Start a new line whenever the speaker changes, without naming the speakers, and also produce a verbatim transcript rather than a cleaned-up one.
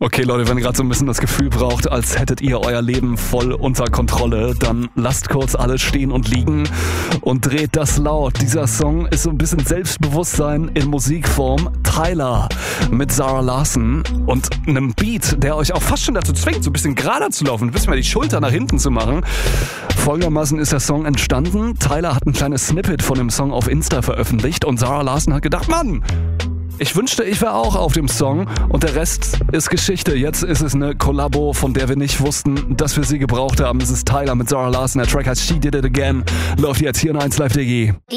Okay, Leute, wenn ihr gerade so ein bisschen das Gefühl braucht, als hättet ihr euer Leben voll unter Kontrolle, dann lasst kurz alles stehen und liegen und dreht das laut. Dieser Song ist so ein bisschen Selbstbewusstsein in Musikform. Tyler mit Zara Larsson und einem Beat, der euch auch fast schon dazu zwingt, so ein bisschen gerader zu laufen, ein bisschen mal die Schulter nach hinten zu machen. Folgendermaßen ist der Song entstanden. Tyler hat ein kleines Snippet von dem Song auf Insta veröffentlicht und Zara Larsson hat gedacht, Mann, ich wünschte, ich wäre auch auf dem Song und der Rest ist Geschichte. Jetzt ist es eine Kollabo, von der wir nicht wussten, dass wir sie gebraucht haben. Es ist Tyler mit Zara Larsson. Der Track heißt She Did It Again. Läuft jetzt hier in eins Live D G.